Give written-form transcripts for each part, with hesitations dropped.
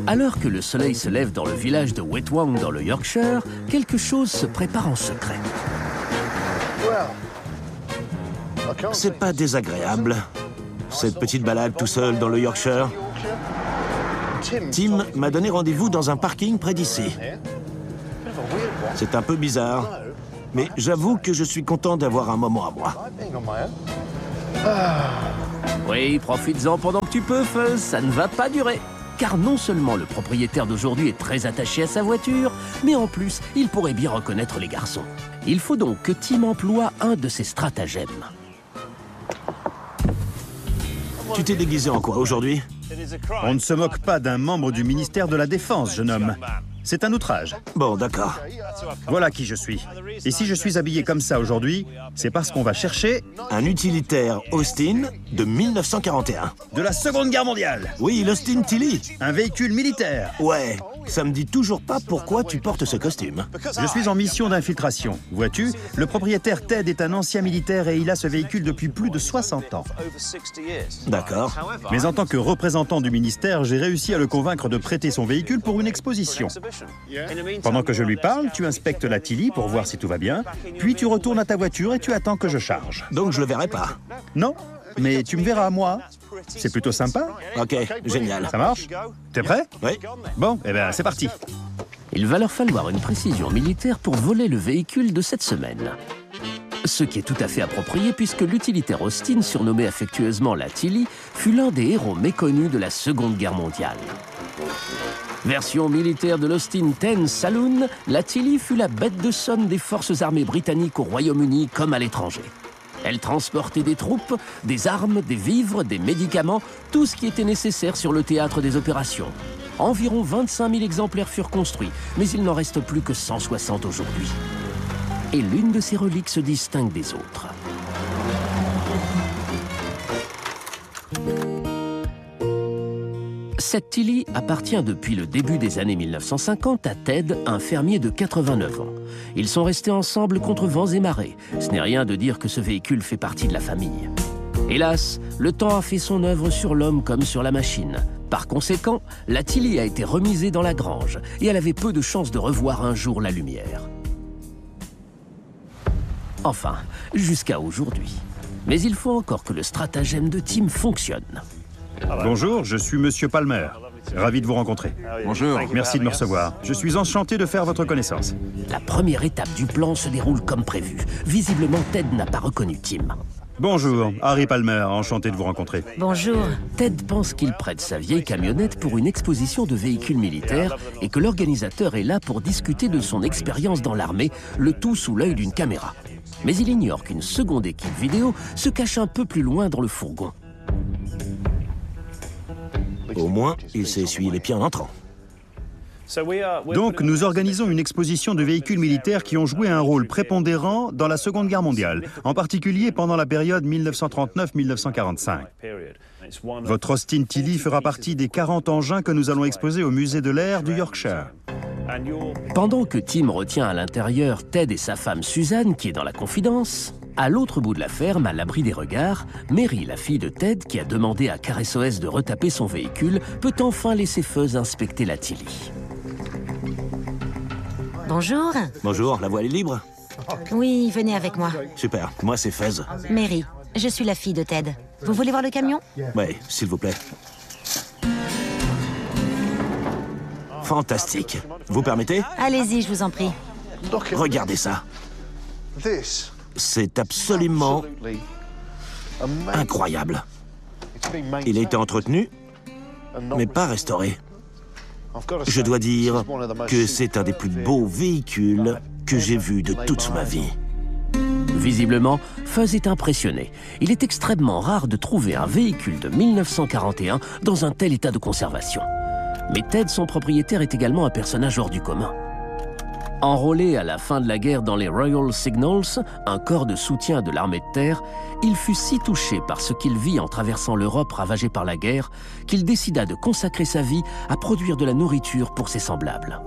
Alors que le soleil se lève dans le village de Wetwang dans le Yorkshire, quelque chose se prépare en secret. C'est pas désagréable, cette petite balade tout seul dans le Yorkshire. Tim m'a donné rendez-vous dans un parking près d'ici. C'est un peu bizarre, mais j'avoue que je suis content d'avoir un moment à moi. Oui, profites-en pendant que tu peux, Fuzz, ça ne va pas durer. Car non seulement le propriétaire d'aujourd'hui est très attaché à sa voiture, mais en plus, il pourrait bien reconnaître les garçons. Il faut donc que Tim emploie un de ses stratagèmes. Tu t'es déguisé en quoi aujourd'hui? On ne se moque pas d'un membre du ministère de la Défense, jeune homme. C'est un outrage. Bon, d'accord. Voilà qui je suis. Et si je suis habillé comme ça aujourd'hui, c'est parce qu'on va chercher... Un utilitaire Austin de 1941. De la Seconde Guerre mondiale. Oui, l'Austin Tilly. Un véhicule militaire. Ouais, ça me dit toujours pas pourquoi tu portes ce costume. Je suis en mission d'infiltration. Vois-tu, le propriétaire Ted est un ancien militaire et il a ce véhicule depuis plus de 60 ans. D'accord. Mais en tant que représentant du ministère, j'ai réussi à le convaincre de prêter son véhicule pour une exposition. Pendant que je lui parle, tu inspectes la Tilly pour voir si tout va bien, puis tu retournes à ta voiture et tu attends que je charge. Donc je le verrai pas. Non, mais tu me verras, moi. C'est plutôt sympa. Ok, génial. Ça marche? T'es prêt? Oui. Bon, eh ben c'est parti. Il va leur falloir une précision militaire pour voler le véhicule de cette semaine. Ce qui est tout à fait approprié puisque l'utilitaire Austin, surnommé affectueusement la Tilly, fut l'un des héros méconnus de la Seconde Guerre mondiale. Version militaire de l'Austin 10 Saloon, la Tilly fut la bête de somme des forces armées britanniques au Royaume-Uni comme à l'étranger. Elle transportait des troupes, des armes, des vivres, des médicaments, tout ce qui était nécessaire sur le théâtre des opérations. Environ 25 000 exemplaires furent construits, mais il n'en reste plus que 160 aujourd'hui. Et l'une de ces reliques se distingue des autres. Cette Tilly appartient depuis le début des années 1950 à Ted, un fermier de 89 ans. Ils sont restés ensemble contre vents et marées. Ce n'est rien de dire que ce véhicule fait partie de la famille. Hélas, le temps a fait son œuvre sur l'homme comme sur la machine. Par conséquent, la Tilly a été remisée dans la grange et elle avait peu de chances de revoir un jour la lumière. Enfin, jusqu'à aujourd'hui. Mais il faut encore que le stratagème de Tim fonctionne. Bonjour, je suis Monsieur Palmer. Ravi de vous rencontrer. Bonjour. Merci de me recevoir. Je suis enchanté de faire votre connaissance. La première étape du plan se déroule comme prévu. Visiblement, Ted n'a pas reconnu Tim. Bonjour, Harry Palmer, enchanté de vous rencontrer. Bonjour. Ted pense qu'il prête sa vieille camionnette pour une exposition de véhicules militaires et que l'organisateur est là pour discuter de son expérience dans l'armée, le tout sous l'œil d'une caméra. Mais il ignore qu'une seconde équipe vidéo se cache un peu plus loin dans le fourgon. Au moins, il s'est essuyé les pieds en entrant. Donc, nous organisons une exposition de véhicules militaires qui ont joué un rôle prépondérant dans la Seconde Guerre mondiale, en particulier pendant la période 1939-1945. Votre Austin Tilly fera partie des 40 engins que nous allons exposer au musée de l'air du Yorkshire. Pendant que Tim retient à l'intérieur Ted et sa femme Suzanne, qui est dans la confidence, à l'autre bout de la ferme, à l'abri des regards, Mary, la fille de Ted, qui a demandé à CarSOS de retaper son véhicule, peut enfin laisser Fuzz inspecter la Tilly. Bonjour. Bonjour, la voie est libre? Oui, venez avec moi. Super, moi c'est Fuzz. Mary, je suis la fille de Ted. Vous voulez voir le camion? Ouais, s'il vous plaît. Fantastique. Vous permettez? Allez-y, je vous en prie. Regardez ça. C'est absolument incroyable. Il a été entretenu, mais pas restauré. Je dois dire que c'est un des plus beaux véhicules que j'ai vus de toute ma vie. Visiblement, Fuzz est impressionné. Il est extrêmement rare de trouver un véhicule de 1941 dans un tel état de conservation. Mais Ted, son propriétaire, est également un personnage hors du commun. Enrôlé à la fin de la guerre dans les Royal Signals, un corps de soutien de l'armée de terre, il fut si touché par ce qu'il vit en traversant l'Europe ravagée par la guerre qu'il décida de consacrer sa vie à produire de la nourriture pour ses semblables.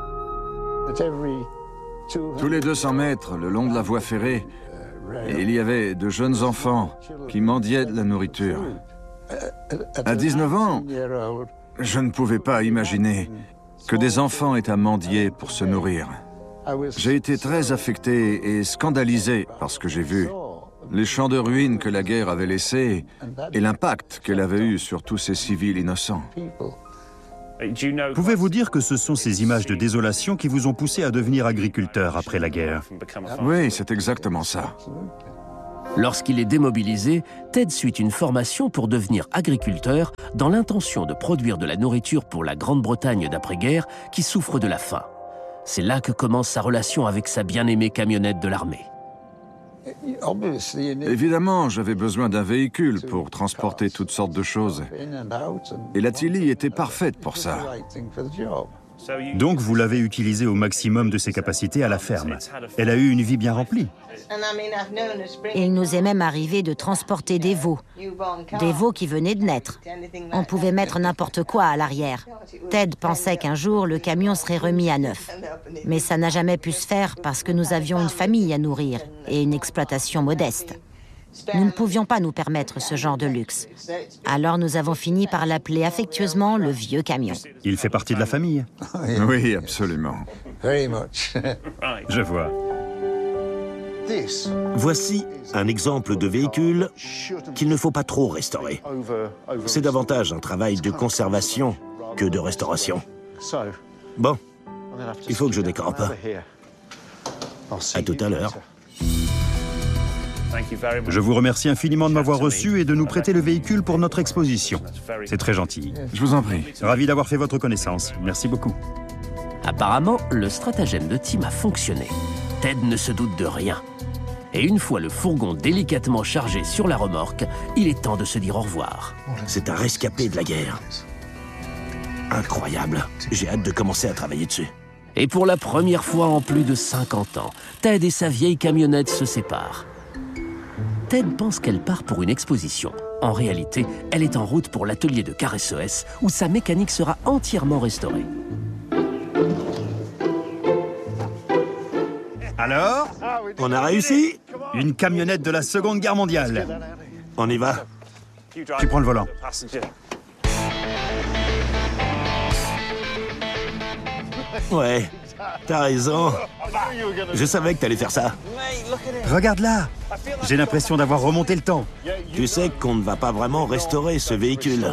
Tous les 200 mètres, le long de la voie ferrée, il y avait de jeunes enfants qui mendiaient de la nourriture. À 19 ans, Je ne pouvais pas imaginer que des enfants aient à mendier pour se nourrir. J'ai été très affecté et scandalisé par ce que j'ai vu. Les champs de ruines que la guerre avait laissés et l'impact qu'elle avait eu sur tous ces civils innocents. Pouvez-vous dire que ce sont ces images de désolation qui vous ont poussé à devenir agriculteur après la guerre? Oui, c'est exactement ça. Lorsqu'il est démobilisé, Ted suit une formation pour devenir agriculteur dans l'intention de produire de la nourriture pour la Grande-Bretagne d'après-guerre qui souffre de la faim. C'est là que commence sa relation avec sa bien-aimée camionnette de l'armée. Évidemment, j'avais besoin d'un véhicule pour transporter toutes sortes de choses. Et la Tilly était parfaite pour ça. Donc vous l'avez utilisée au maximum de ses capacités à la ferme. Elle a eu une vie bien remplie. Il nous est même arrivé de transporter des veaux qui venaient de naître. On pouvait mettre n'importe quoi à l'arrière. Ted pensait qu'un jour, le camion serait remis à neuf. Mais ça n'a jamais pu se faire parce que nous avions une famille à nourrir et une exploitation modeste. Nous ne pouvions pas nous permettre ce genre de luxe. Alors nous avons fini par l'appeler affectueusement le vieux camion. Il fait partie de la famille. Oui, absolument. Je vois. Voici un exemple de véhicule qu'il ne faut pas trop restaurer. C'est davantage un travail de conservation que de restauration. Bon, il faut que je décampe. À tout à l'heure. Je vous remercie infiniment de m'avoir reçu et de nous prêter le véhicule pour notre exposition. C'est très gentil. Je vous en prie. Ravi d'avoir fait votre connaissance. Merci beaucoup. Apparemment, le stratagème de Tim a fonctionné. Ted ne se doute de rien. Et une fois le fourgon délicatement chargé sur la remorque, il est temps de se dire au revoir. C'est un rescapé de la guerre. Incroyable. J'ai hâte de commencer à travailler dessus. Et pour la première fois en plus de 50 ans, Ted et sa vieille camionnette se séparent. Ted pense qu'elle part pour une exposition. En réalité, elle est en route pour l'atelier de Car SOS, où sa mécanique sera entièrement restaurée. Alors, On a réussi? une camionnette de la Seconde Guerre mondiale. On y va? Tu prends le volant. Ouais, t'as raison. Je savais que t'allais faire ça. Regarde là. J'ai l'impression d'avoir remonté le temps. Tu sais qu'on ne va pas vraiment restaurer ce véhicule.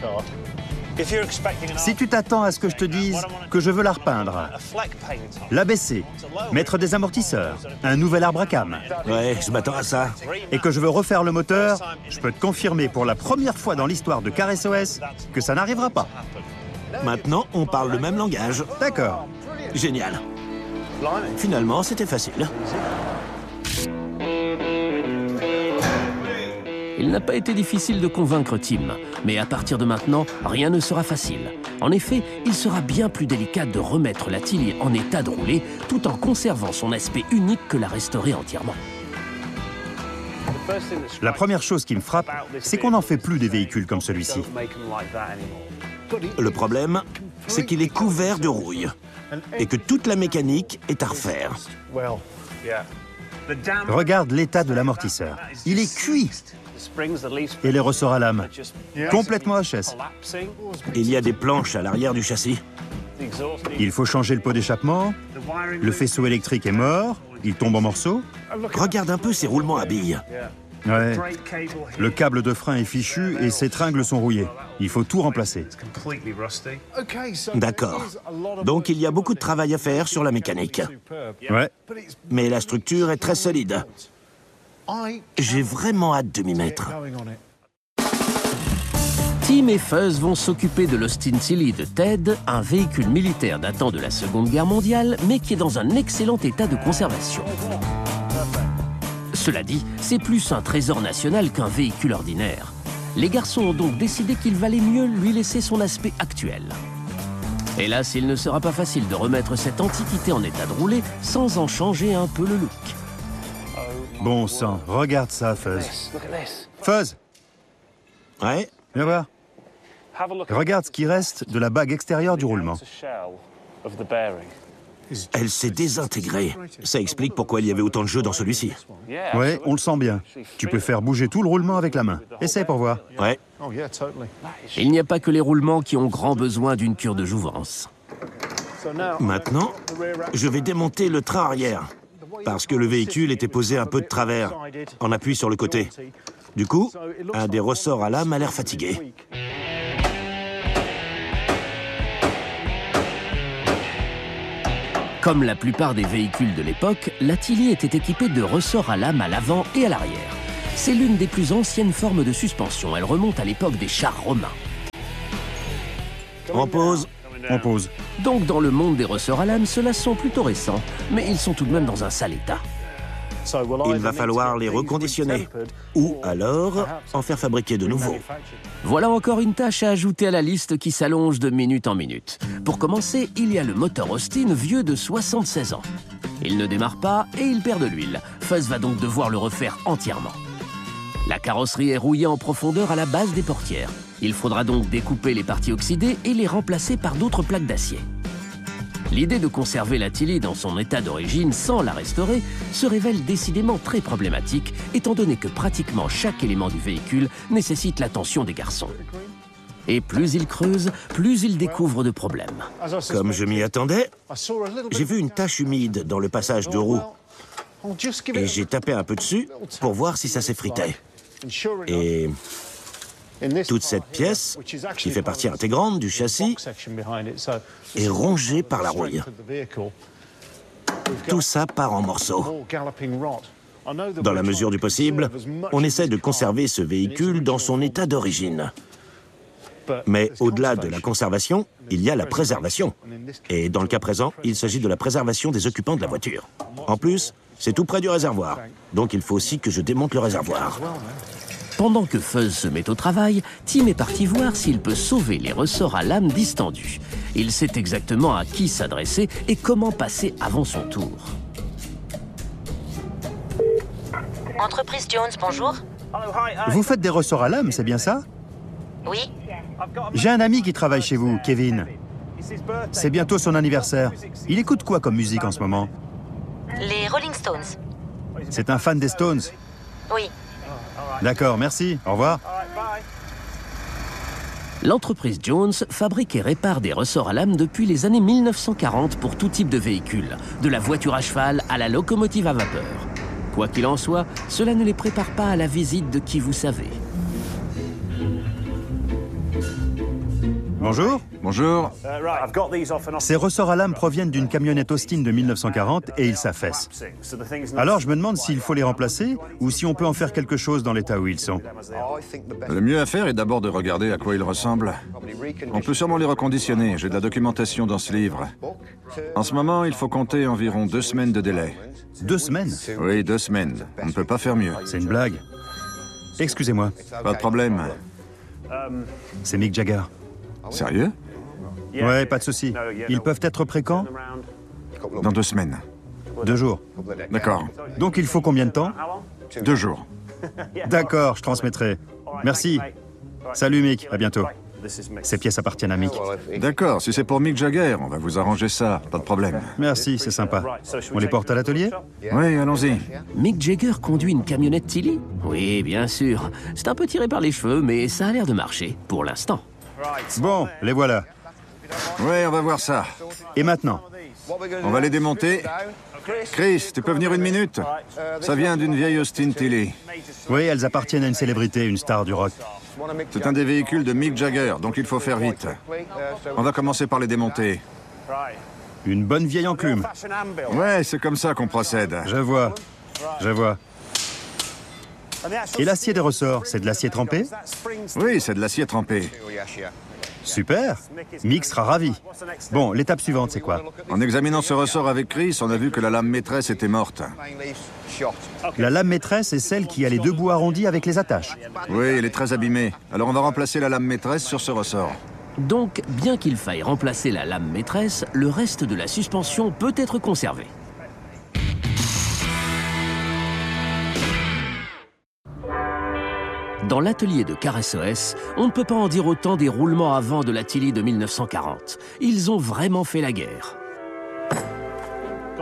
Si tu t'attends à ce que je te dise que je veux la repeindre, l'abaisser, mettre des amortisseurs, un nouvel arbre à cam, Ouais, je m'attends à ça. et que je veux refaire le moteur, je peux te confirmer pour la première fois dans l'histoire de Car SOS que ça n'arrivera pas. Maintenant, on parle le même langage. D'accord. Génial. Finalement, c'était facile. Il n'a pas été difficile de convaincre Tim, mais à partir de maintenant, rien ne sera facile. En effet, il sera bien plus délicat de remettre la Tilly en état de rouler, tout en conservant son aspect unique que la restaurer entièrement. La première chose qui me frappe, c'est qu'on n'en fait plus des véhicules comme celui-ci. Le problème, c'est qu'il est couvert de rouille et que toute la mécanique est à refaire. Regarde l'état de l'amortisseur. Il est cuit. Et les ressorts à lame, complètement HS. Il y a des planches à l'arrière du châssis. Il faut changer le pot d'échappement. Le faisceau électrique est mort. Il tombe en morceaux. Regarde un peu ces roulements à billes. Ouais. Le câble de frein est fichu et ses tringles sont rouillées. Il faut tout remplacer. D'accord. Donc il y a beaucoup de travail à faire sur la mécanique. Ouais. Mais la structure est très solide. J'ai vraiment hâte de m'y mettre. Tim et Fuzz vont s'occuper de l'Austin Tilly de Ted, un véhicule militaire datant de la Seconde Guerre mondiale, mais qui est dans un excellent état de conservation. Cela dit, c'est plus un trésor national qu'un véhicule ordinaire. Les garçons ont donc décidé qu'il valait mieux lui laisser son aspect actuel. Hélas, il ne sera pas facile de remettre cette antiquité en état de rouler sans en changer un peu le look. Bon sang, regarde ça, Fuzz. Fuzz, Ouais? viens voir. Regarde ce qui reste de la bague extérieure du roulement. Elle s'est désintégrée. Ça explique pourquoi il y avait autant de jeux dans celui-ci. Ouais, on le sent bien. Tu peux faire bouger tout le roulement avec la main. Essaye pour voir. Ouais. Il n'y a pas que les roulements qui ont grand besoin d'une cure de jouvence. Maintenant, je vais démonter le train arrière. Parce que le véhicule était posé un peu de travers, en appui sur le côté. Du coup, un des ressorts à lame a l'air fatigué. Comme la plupart des véhicules de l'époque, la Tilly était équipée de ressorts à lame à l'avant et à l'arrière. C'est l'une des plus anciennes formes de suspension. Elle remonte à l'époque des chars romains. En pause. On pose. Donc dans le monde des ressorts à lame, ceux-là sont plutôt récents, mais ils sont tout de même dans un sale état. Il va falloir les reconditionner. Ou alors, en faire fabriquer de nouveaux. Voilà encore une tâche à ajouter à la liste qui s'allonge de minute en minute. Pour commencer, il y a le moteur Austin vieux de 76 ans. Il ne démarre pas et il perd de l'huile. Fuzz va donc devoir le refaire entièrement. La carrosserie est rouillée en profondeur à la base des portières. Il faudra donc découper les parties oxydées et les remplacer par d'autres plaques d'acier. L'idée de conserver la Tilly dans son état d'origine sans la restaurer se révèle décidément très problématique, étant donné que pratiquement chaque élément du véhicule nécessite l'attention des garçons. Et plus ils creusent, plus ils découvrent de problèmes. Comme je m'y attendais, j'ai vu une tache humide dans le passage de roue. Et j'ai tapé un peu dessus pour voir si ça s'effritait. Et toute cette pièce, qui fait partie intégrante du châssis, est rongée par la rouille. Tout ça part en morceaux. Dans la mesure du possible, on essaie de conserver ce véhicule dans son état d'origine. Mais au-delà de la conservation, il y a la préservation. Et dans le cas présent, il s'agit de la préservation des occupants de la voiture. En plus, c'est tout près du réservoir. Donc il faut aussi que je démonte le réservoir. Pendant que Fuzz se met au travail, Tim est parti voir s'il peut sauver les ressorts à lame distendus. Il sait exactement à qui s'adresser et comment passer avant son tour. Entreprise Jones, bonjour. Vous faites des ressorts à lame, c'est bien ça? Oui. J'ai un ami qui travaille chez vous, Kevin. C'est bientôt son anniversaire. Il écoute quoi comme musique en ce moment? Les Rolling Stones. C'est un fan des Stones? Oui. D'accord, merci. Au revoir. L'entreprise Jones fabrique et répare des ressorts à lame depuis les années 1940 pour tout type de véhicule, de la voiture à cheval à la locomotive à vapeur. Quoi qu'il en soit, cela ne les prépare pas à la visite de qui vous savez. Bonjour. Bonjour. Ces ressorts à lame proviennent d'une camionnette Austin de 1940 et ils s'affaissent. Alors je me demande s'il faut les remplacer ou si on peut en faire quelque chose dans l'état où ils sont. Le mieux à faire est d'abord de regarder à quoi ils ressemblent. On peut sûrement les reconditionner. J'ai de la documentation dans ce livre. En ce moment, il faut compter environ 2 semaines de délai. 2 semaines? Oui, 2 semaines. On ne peut pas faire mieux. C'est une blague. Excusez-moi. Pas de problème. C'est Mick Jagger. Sérieux? Ouais, pas de souci. Ils peuvent être prêts quand? Dans 2 semaines. 2 jours. D'accord. Donc il faut combien de temps? 2 jours. D'accord, je transmettrai. Merci. Salut Mick, à bientôt. Ces pièces appartiennent à Mick. D'accord, si c'est pour Mick Jagger, on va vous arranger ça, pas de problème. Merci, c'est sympa. On les porte à l'atelier? Oui, allons-y. Mick Jagger conduit une camionnette Tilly? Oui, bien sûr. C'est un peu tiré par les cheveux, mais ça a l'air de marcher, pour l'instant. Bon, les voilà. Oui, on va voir ça. Et maintenant? On va les démonter. Chris, tu peux venir 1 minute? Ça vient d'une vieille Austin Tilly. Oui, elles appartiennent à une célébrité, une star du rock. C'est un des véhicules de Mick Jagger, donc il faut faire vite. On va commencer par les démonter. Une bonne vieille enclume. Ouais, c'est comme ça qu'on procède. Je vois. Je vois. Et l'acier des ressorts, c'est de l'acier trempé? Oui, c'est de l'acier trempé. Super. Mick sera ravi. Bon, l'étape suivante, c'est quoi? En examinant ce ressort avec Chris, on a vu que la lame maîtresse était morte. La lame maîtresse est celle qui a les 2 bouts arrondis avec les attaches. Oui, elle est très abîmée. Alors on va remplacer la lame maîtresse sur ce ressort. Donc, bien qu'il faille remplacer la lame maîtresse, le reste de la suspension peut être conservé. Dans l'atelier de Car SOS, on ne peut pas en dire autant des roulements avant de la Tilly de 1940. Ils ont vraiment fait la guerre.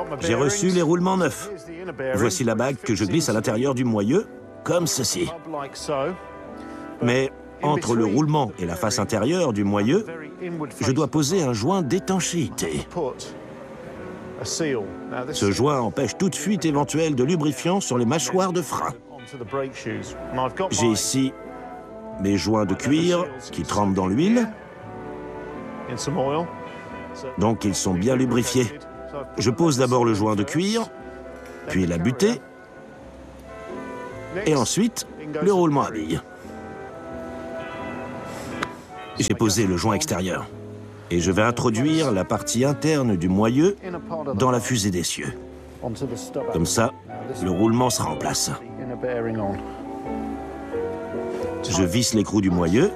J'ai reçu les roulements neufs. Voici la bague que je glisse à l'intérieur du moyeu, comme ceci. Mais entre le roulement et la face intérieure du moyeu, je dois poser un joint d'étanchéité. Ce joint empêche toute fuite éventuelle de lubrifiant sur les mâchoires de frein. J'ai ici mes joints de cuir qui trempent dans l'huile. Donc ils sont bien lubrifiés. Je pose d'abord le joint de cuir, puis la butée, et ensuite le roulement à billes. J'ai posé le joint extérieur et je vais introduire la partie interne du moyeu dans la fusée d'essieu. Comme ça, le roulement sera en place. Je visse l'écrou du moyeu,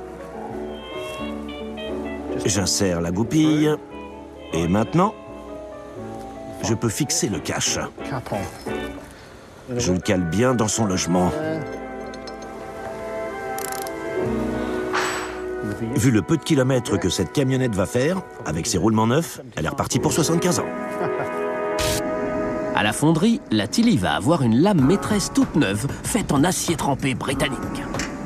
j'insère la goupille et maintenant, je peux fixer le cache. Je le cale bien dans son logement. Vu le peu de kilomètres que cette camionnette va faire, avec ses roulements neufs, elle est repartie pour 75 ans. À la fonderie, la Tilly va avoir une lame maîtresse toute neuve, faite en acier trempé britannique.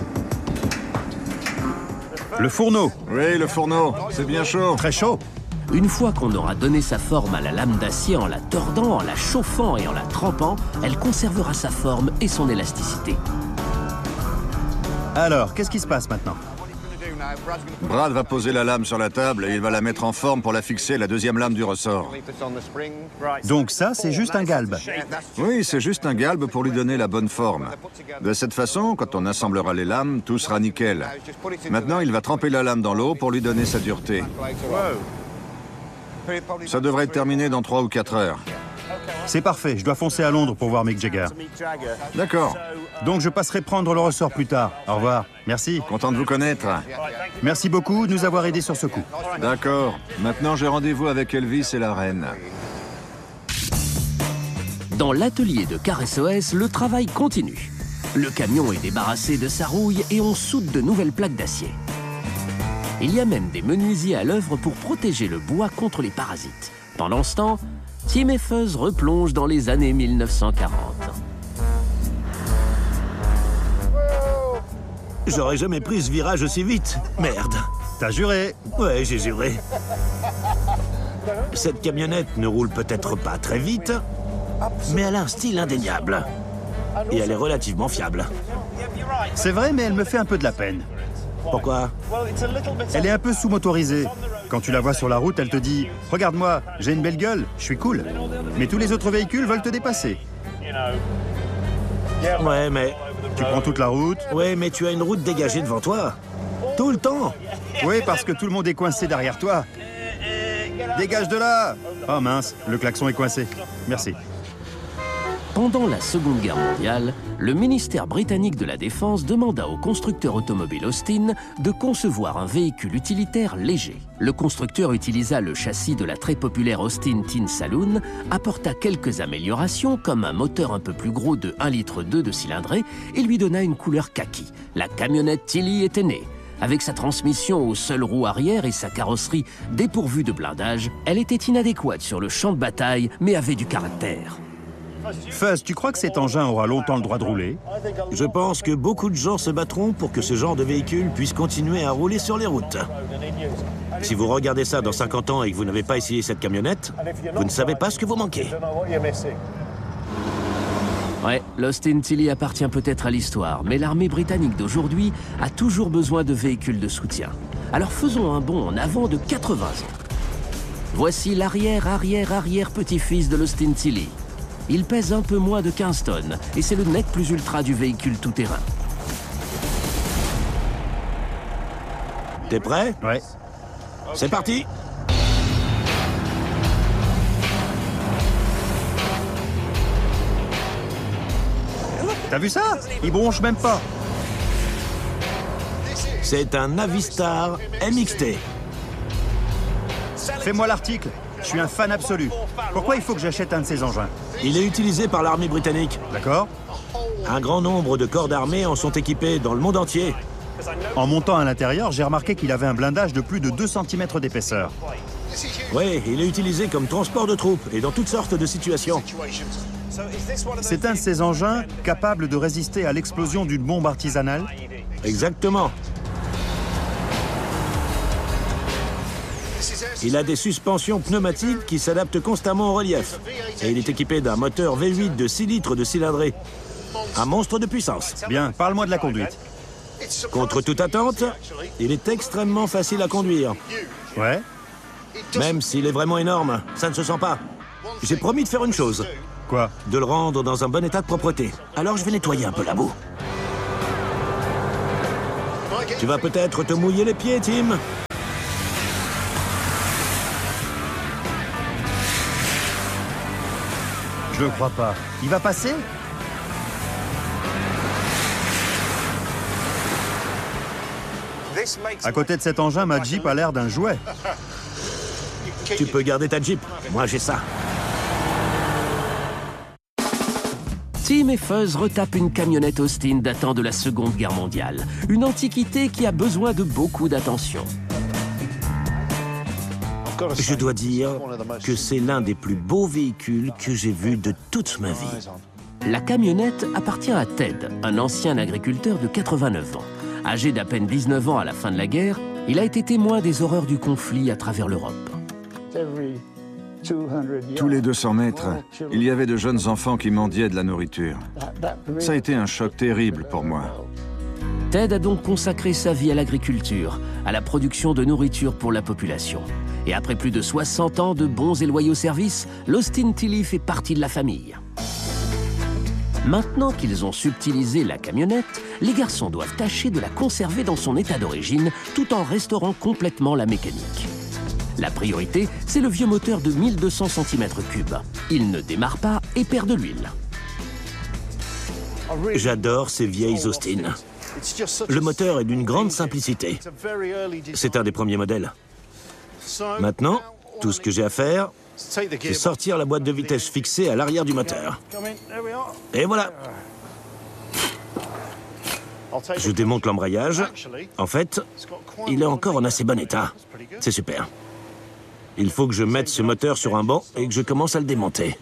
Le fourneau. Oui, le fourneau. C'est bien chaud. Très chaud. Une fois qu'on aura donné sa forme à la lame d'acier en la tordant, en la chauffant et en la trempant, elle conservera sa forme et son élasticité. Alors, qu'est-ce qui se passe maintenant? Brad va poser la lame sur la table et il va la mettre en forme pour la fixer à la deuxième lame du ressort. Donc ça, c'est juste un galbe. Oui, c'est juste un galbe pour lui donner la bonne forme. De cette façon, quand on assemblera les lames, tout sera nickel. Maintenant, il va tremper la lame dans l'eau pour lui donner sa dureté. Ça devrait être terminé dans 3 ou 4 heures. C'est parfait, je dois foncer à Londres pour voir Mick Jagger. D'accord. Donc je passerai prendre le ressort plus tard. Au revoir. Merci. Content de vous connaître. Merci beaucoup de nous avoir aidés sur ce coup. D'accord. Maintenant, j'ai rendez-vous avec Elvis et la reine. Dans l'atelier de Car SOS, le travail continue. Le camion est débarrassé de sa rouille et on soude de nouvelles plaques d'acier. Il y a même des menuisiers à l'œuvre pour protéger le bois contre les parasites. Pendant ce temps, Tim et Fuzz replongent dans les années 1940. J'aurais jamais pris ce virage aussi vite. Merde. T'as juré? Ouais, j'ai juré. Cette camionnette ne roule peut-être pas très vite, mais elle a un style indéniable. Et elle est relativement fiable. C'est vrai, mais elle me fait un peu de la peine. Pourquoi? Elle est un peu sous-motorisée. Quand tu la vois sur la route, elle te dit « Regarde-moi, j'ai une belle gueule, je suis cool. » Mais tous les autres véhicules veulent te dépasser. Ouais, mais... Tu prends toute la route. Ouais, mais tu as une route dégagée devant toi. Tout le temps. Oui, parce que tout le monde est coincé derrière toi. Dégage de là! Oh mince, le klaxon est coincé. Merci. Pendant la Seconde Guerre mondiale, le ministère britannique de la Défense demanda au constructeur automobile Austin de concevoir un véhicule utilitaire léger. Le constructeur utilisa le châssis de la très populaire Austin Tin Saloon, apporta quelques améliorations comme un moteur un peu plus gros de 1,2 litre de cylindrée et lui donna une couleur kaki. La camionnette Tilly était née. Avec sa transmission aux seules roues arrière et sa carrosserie dépourvue de blindage, elle était inadéquate sur le champ de bataille mais avait du caractère. Fuzz, tu crois que cet engin aura longtemps le droit de rouler? Je pense que beaucoup de gens se battront pour que ce genre de véhicule puisse continuer à rouler sur les routes. Si vous regardez ça dans 50 ans et que vous n'avez pas essayé cette camionnette, vous ne savez pas ce que vous manquez. Ouais, l'Austin Tilly appartient peut-être à l'histoire, mais l'armée britannique d'aujourd'hui a toujours besoin de véhicules de soutien. Alors faisons un bond en avant de 80 ans. Voici l'arrière-petit-fils de l'Austin Tilly. Il pèse un peu moins de 15 tonnes et c'est le nec plus ultra du véhicule tout-terrain. T'es prêt? Ouais. C'est parti! T'as vu ça? Il bronche même pas. C'est un Navistar MXT. Fais-moi l'article. Je suis un fan absolu. Pourquoi il faut que j'achète un de ces engins? Il est utilisé par l'armée britannique. D'accord? Un grand nombre de corps d'armée en sont équipés dans le monde entier. En montant à l'intérieur, j'ai remarqué qu'il avait un blindage de plus de 2 cm d'épaisseur. Oui, il est utilisé comme transport de troupes et dans toutes sortes de situations. C'est un de ces engins capables de résister à l'explosion d'une bombe artisanale? Exactement. Il a des suspensions pneumatiques qui s'adaptent constamment au relief. Et il est équipé d'un moteur V8 de 6 litres de cylindrée. Un monstre de puissance. Bien, parle-moi de la conduite. Contre toute attente, il est extrêmement facile à conduire. Ouais? Même s'il est vraiment énorme, ça ne se sent pas. J'ai promis de faire une chose. Quoi? De le rendre dans un bon état de propreté. Alors je vais nettoyer un peu la boue. Tu vas peut-être te mouiller les pieds, Tim. Je ne crois pas. Il va passer? À côté de cet engin, ma Jeep a l'air d'un jouet. Tu peux garder ta Jeep. Moi, j'ai ça. Tim et Fuzz retapent une camionnette Austin datant de la Seconde Guerre mondiale. Une antiquité qui a besoin de beaucoup d'attention. Je dois dire que c'est l'un des plus beaux véhicules que j'ai vus de toute ma vie. La camionnette appartient à Ted, un ancien agriculteur de 89 ans. Âgé d'à peine 19 ans à la fin de la guerre, il a été témoin des horreurs du conflit à travers l'Europe. Tous les 200 mètres, il y avait de jeunes enfants qui mendiaient de la nourriture. Ça a été un choc terrible pour moi. Ted a donc consacré sa vie à l'agriculture, à la production de nourriture pour la population. Et après plus de 60 ans de bons et loyaux services, l'Austin Tilly fait partie de la famille. Maintenant qu'ils ont subtilisé la camionnette, les garçons doivent tâcher de la conserver dans son état d'origine, tout en restaurant complètement la mécanique. La priorité, c'est le vieux moteur de 1200 cm3. Il ne démarre pas et perd de l'huile. J'adore ces vieilles Austin. Le moteur est d'une grande simplicité. C'est un des premiers modèles. Maintenant, tout ce que j'ai à faire, c'est sortir la boîte de vitesse fixée à l'arrière du moteur. Et voilà. Je démonte l'embrayage. En fait, il est encore en assez bon état. C'est super. Il faut que je mette ce moteur sur un banc et que je commence à le démonter.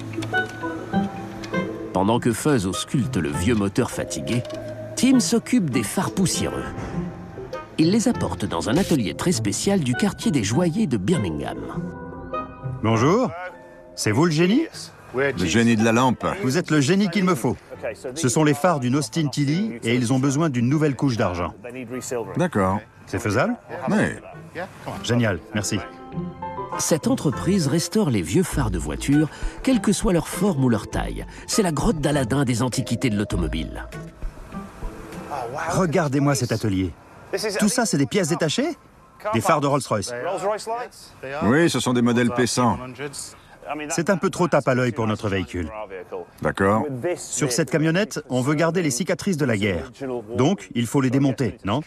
Pendant que Fuzz ausculte le vieux moteur fatigué, Tim s'occupe des phares poussiéreux. Il les apporte dans un atelier très spécial du quartier des joailliers de Birmingham. Bonjour. C'est vous le génie? Le génie de la lampe. Vous êtes le génie qu'il me faut. Ce sont les phares d'une Austin Tilly et ils ont besoin d'une nouvelle couche d'argent. D'accord. C'est faisable? Oui. Génial, merci. Cette entreprise restaure les vieux phares de voitures, quelle que soit leur forme ou leur taille. C'est la grotte d'Aladin des antiquités de l'automobile. Regardez-moi cet atelier. Tout ça, c'est des pièces détachées? Des phares de Rolls-Royce. Oui, ce sont des modèles P100. C'est un peu trop tape à l'œil pour notre véhicule. D'accord. Sur cette camionnette, on veut garder les cicatrices de la guerre. Donc, il faut les démonter, non?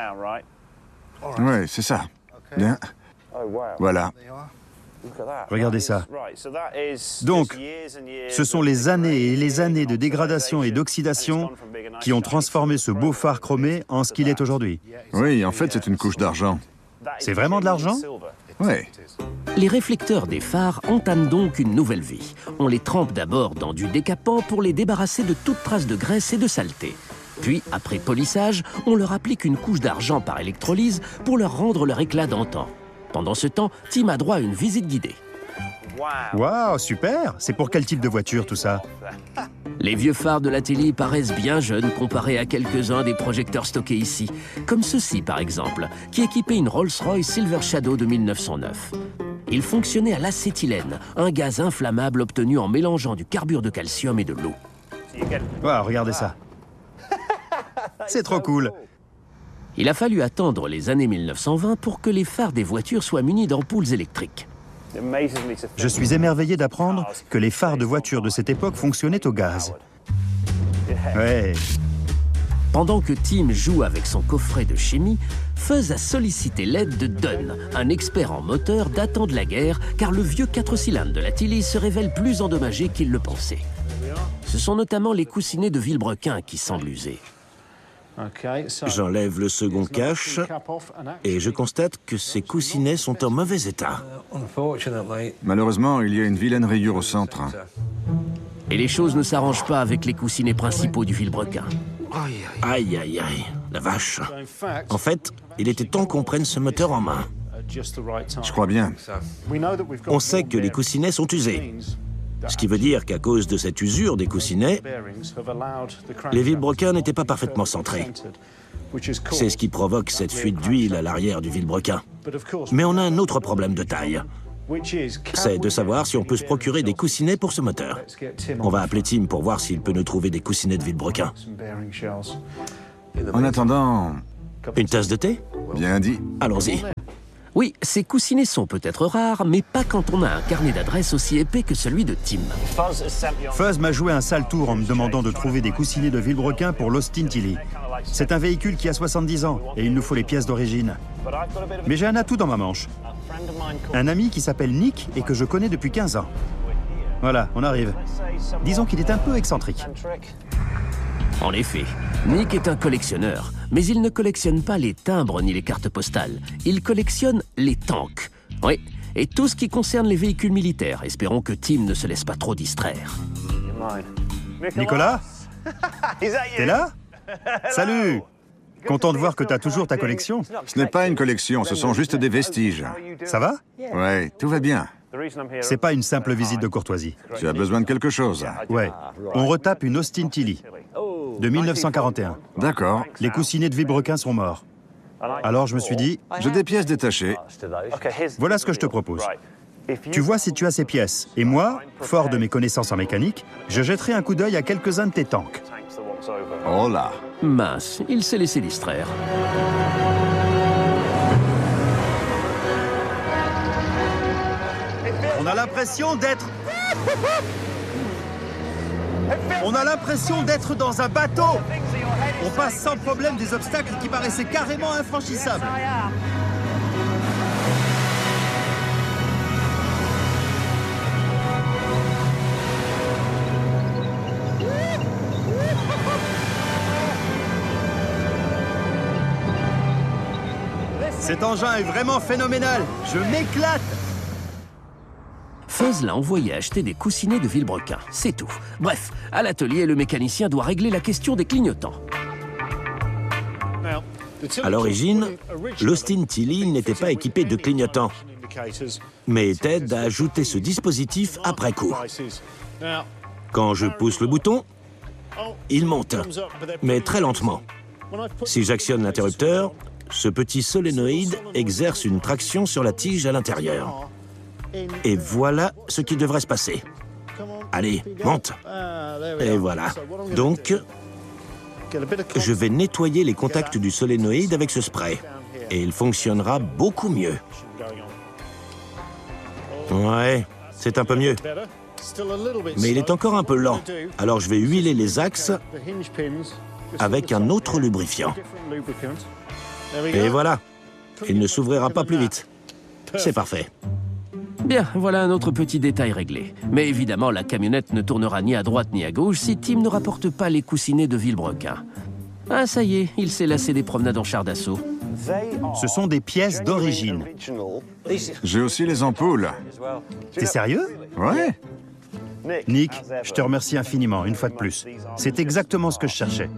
Oui, c'est ça. Bien. Voilà. Regardez ça. Donc, ce sont les années et les années de dégradation et d'oxydation qui ont transformé ce beau phare chromé en ce qu'il est aujourd'hui. Oui, en fait, c'est une couche d'argent. C'est vraiment de l'argent? Oui. Les réflecteurs des phares entament donc une nouvelle vie. On les trempe d'abord dans du décapant pour les débarrasser de toute trace de graisse et de saleté. Puis, après polissage, on leur applique une couche d'argent par électrolyse pour leur rendre leur éclat d'antan. Pendant ce temps, Tim a droit à une visite guidée. Waouh, super! C'est pour quel type de voiture, tout ça? Les vieux phares de la Tilly paraissent bien jeunes comparés à quelques-uns des projecteurs stockés ici, comme ceux-ci par exemple, qui équipaient une Rolls-Royce Silver Shadow de 1909. Il fonctionnait à l'acétylène, un gaz inflammable obtenu en mélangeant du carbure de calcium et de l'eau. Waouh, regardez ça. C'est trop cool. Il a fallu attendre les années 1920 pour que les phares des voitures soient munis d'ampoules électriques. Je suis émerveillé d'apprendre que les phares de voitures de cette époque fonctionnaient au gaz. Ouais. Pendant que Tim joue avec son coffret de chimie, Fuzz a sollicité l'aide de Dunn, un expert en moteur datant de la guerre, car le vieux 4 cylindres de la Tilly se révèle plus endommagé qu'il le pensait. Ce sont notamment les coussinets de Vilebrequin qui semblent usés. J'enlève le second cache et je constate que ces coussinets sont en mauvais état. Malheureusement, il y a une vilaine rayure au centre. Et les choses ne s'arrangent pas avec les coussinets principaux du vilebrequin. Aïe, aïe, aïe, la vache. En fait, il était temps qu'on prenne ce moteur en main. Je crois bien. On sait que les coussinets sont usés. Ce qui veut dire qu'à cause de cette usure des coussinets, les vilebrequins n'étaient pas parfaitement centrés. C'est ce qui provoque cette fuite d'huile à l'arrière du vilebrequin. Mais on a un autre problème de taille. C'est de savoir si on peut se procurer des coussinets pour ce moteur. On va appeler Tim pour voir s'il peut nous trouver des coussinets de vilebrequin. En attendant... Une tasse de thé? Bien dit. Allons-y. Oui, ces coussinets sont peut-être rares, mais pas quand on a un carnet d'adresses aussi épais que celui de Tim. Fuzz m'a joué un sale tour en me demandant de trouver des coussinets de vilebrequin pour l'Austin Tilly. C'est un véhicule qui a 70 ans et il nous faut les pièces d'origine. Mais j'ai un atout dans ma manche. Un ami qui s'appelle Nick et que je connais depuis 15 ans. Voilà, on arrive. Disons qu'il est un peu excentrique. En effet, Nick est un collectionneur, mais il ne collectionne pas les timbres ni les cartes postales. Il collectionne les tanks. Oui, et tout ce qui concerne les véhicules militaires. Espérons que Tim ne se laisse pas trop distraire. Nicolas? T'es là? Salut! Content de voir que t'as toujours ta collection. Ce n'est pas une collection, ce sont juste des vestiges. Ça va? Ouais, tout va bien. C'est pas une simple visite de courtoisie. Tu as besoin de quelque chose. Ouais, on retape une Austin Tilly de 1941. D'accord. Les coussinets de vilebrequin sont morts. Alors je me suis dit, J'ai des pièces détachées. voilà ce que je te propose. Tu vois si tu as ces pièces. Et moi, fort de mes connaissances en mécanique, je jetterai un coup d'œil à quelques-uns de tes tanks. Oh là. Mince, il s'est laissé distraire. On a l'impression d'être... On a l'impression d'être dans un bateau. On passe sans problème des obstacles qui paraissaient carrément infranchissables. Cet engin est vraiment phénoménal. Je m'éclate. Fuzz l'a envoyé acheter des coussinets de vilebrequin, c'est tout. Bref, à l'atelier, le mécanicien doit régler la question des clignotants. À l'origine, l'Austin Tilly n'était pas équipé de clignotants. Mais Ted a ajouté ce dispositif après coup. Quand je pousse le bouton, il monte, mais très lentement. Si j'actionne l'interrupteur, ce petit solénoïde exerce une traction sur la tige à l'intérieur. Et voilà ce qui devrait se passer. Allez, monte. Et voilà. Donc, je vais nettoyer les contacts du solénoïde avec ce spray. Et il fonctionnera beaucoup mieux. Ouais, c'est un peu mieux. Mais il est encore un peu lent. Alors je vais huiler les axes avec un autre lubrifiant. Et voilà. Il ne s'ouvrira pas plus vite. C'est parfait. Bien, voilà un autre petit détail réglé. Mais évidemment, la camionnette ne tournera ni à droite ni à gauche si Tim ne rapporte pas les coussinets de vilebrequin. Ah, ça y est, il s'est lassé des promenades en char d'assaut. Ce sont des pièces d'origine. J'ai aussi les ampoules. T'es sérieux? Ouais. Nick, je te remercie infiniment, une fois de plus. C'est exactement ce que je cherchais.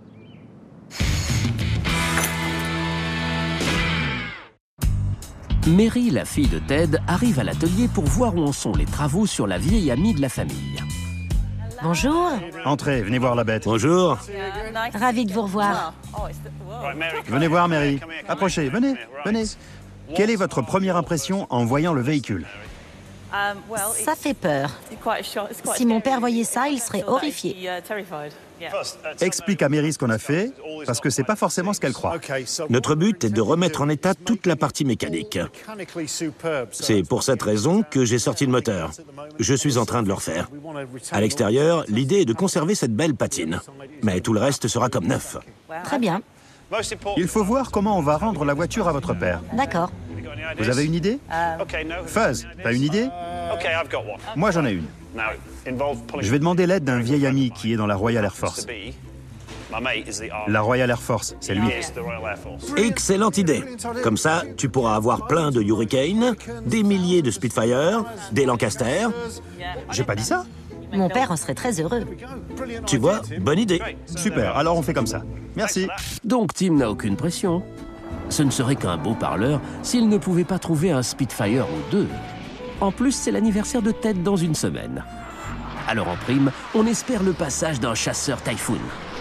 Mary, la fille de Ted, arrive à l'atelier pour voir où en sont les travaux sur la vieille amie de la famille. Bonjour, Entrez, venez voir la bête. Bonjour. ravie de vous revoir. Venez voir, Mary. Approchez, venez, venez. Quelle est votre première impression en voyant le véhicule? Ça fait peur. Si mon père voyait ça, il serait horrifié. Explique à Mary ce qu'on a fait, parce que c'est pas forcément ce qu'elle croit. Notre but est de remettre en état toute la partie mécanique. C'est pour cette raison que j'ai sorti le moteur. Je suis en train de le refaire. À l'extérieur, l'idée est de conserver cette belle patine. Mais tout le reste sera comme neuf. Très bien, Il faut voir comment on va rendre la voiture à votre père. d'accord. Vous avez une idée? Fuzz, t'as une idée? Moi, j'en ai une. Je vais demander l'aide d'un vieil ami qui est dans la Royal Air Force. La Royal Air Force, c'est lui. Excellente idée. Comme ça, tu pourras avoir plein de Hurricane, des milliers de Spitfire, des Lancaster. J'ai pas dit ça? Mon père en serait très heureux. Tu vois, bonne idée. Super, alors on fait comme ça. Merci. Donc Tim n'a aucune pression. Ce ne serait qu'un beau parleur s'il ne pouvait pas trouver un Spitfire ou deux. En plus, c'est l'anniversaire de Ted dans une semaine. Alors en prime, on espère le passage d'un chasseur Typhoon.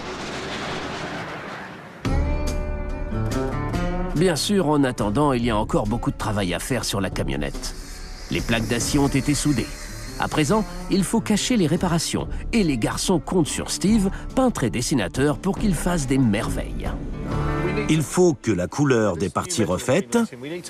Bien sûr, en attendant, il y a encore beaucoup de travail à faire sur la camionnette. Les plaques d'acier ont été soudées. À présent, il faut cacher les réparations et les garçons comptent sur Steve, peintre et dessinateur, pour qu'il fasse des merveilles. Il faut que la couleur des parties refaites